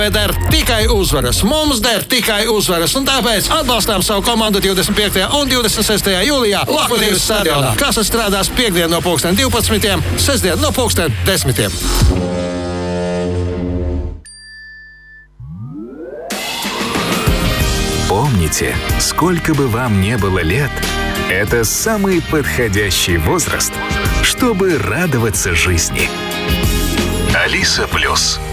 Der tikai uzvaras. Mums der tikai uzvaras. Un tāpēc atbalstām savu komandu 25. un 26. jūlijā Lokomotīvas stadionā. Kas strādās piekdien no 12. sestdien no 10. Помните, сколько бы вам ни было лет, это самый подходящий возраст, чтобы радоваться жизни. Алиса Плюс.